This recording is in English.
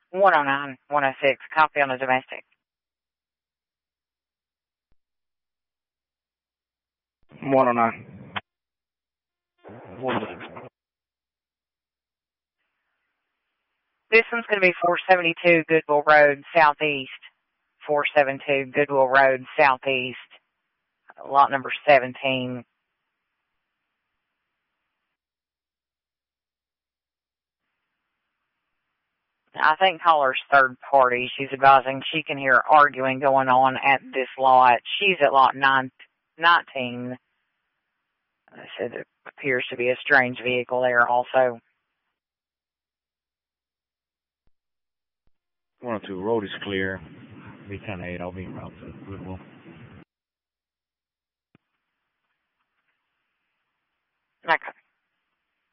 109, 106, copy on the domestic. 109. This one's going to be 472 Goodwill Road, Southeast. 472 Goodwill Road, Southeast. Lot number 17. I think caller's third party. She's advising she can hear arguing going on at this lot. She's at lot 19. I said there appears to be a strange vehicle there also. 102, road is clear. V10-8, I'll be en route to Goodwill. Okay.